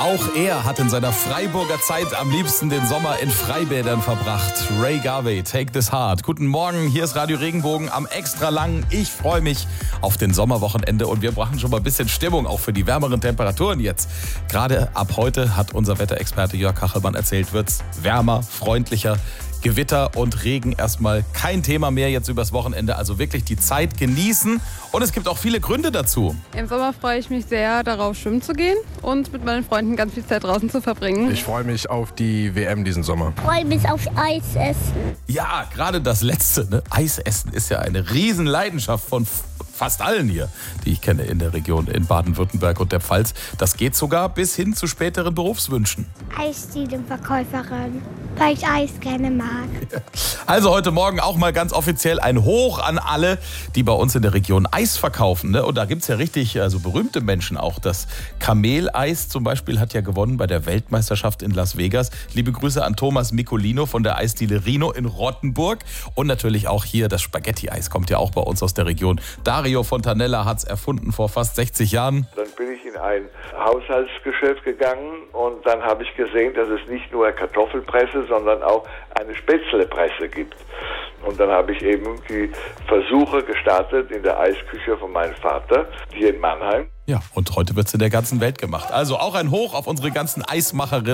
Auch er hat in seiner Freiburger Zeit am liebsten den Sommer in Freibädern verbracht. Ray Garvey, Take This Heart. Guten Morgen, hier ist Radio Regenbogen am extra langen. Ich freue mich auf den Sommerwochenende und wir brauchen schon mal ein bisschen Stimmung, auch für die wärmeren Temperaturen jetzt. Gerade ab heute, hat unser Wetterexperte Jörg Kachelmann erzählt, wird's wärmer, freundlicher. Gewitter und Regen erstmal kein Thema mehr jetzt übers Wochenende. Also wirklich die Zeit genießen. Und es gibt auch viele Gründe dazu. Im Sommer freue ich mich sehr darauf, schwimmen zu gehen und mit meinen Freunden ganz viel Zeit draußen zu verbringen. Ich freue mich auf die WM diesen Sommer. Ich freue mich auf Eis essen. Ja, gerade das Letzte, ne? Eis essen ist ja eine Riesenleidenschaft von fast allen hier, die ich kenne in der Region in Baden-Württemberg und der Pfalz. Das geht sogar bis hin zu späteren Berufswünschen. Eisdielenverkäuferin, weil ich Eis gerne mag. Also heute Morgen auch mal ganz offiziell ein Hoch an alle, die bei uns in der Region Eis verkaufen. Ne? Und da gibt es ja richtig berühmte Menschen auch. Das Kameleis zum Beispiel hat ja gewonnen bei der Weltmeisterschaft in Las Vegas. Liebe Grüße an Thomas Micolino von der Eisdiele Rino in Rottenburg. Und natürlich auch hier das Spaghetti-Eis kommt ja auch bei uns aus der Region. Dario Fontanella hat es erfunden vor fast 60 Jahren. Dann bin ich in ein Haushaltsgeschäft gegangen und dann habe ich gesehen, dass es nicht nur Kartoffelpresse, sondern auch eine Spätzlepresse gibt. Und dann habe ich eben die Versuche gestartet in der Eisküche von meinem Vater, hier in Mannheim. Ja, und heute wird es in der ganzen Welt gemacht. Also auch ein Hoch auf unsere ganzen Eismacherinnen.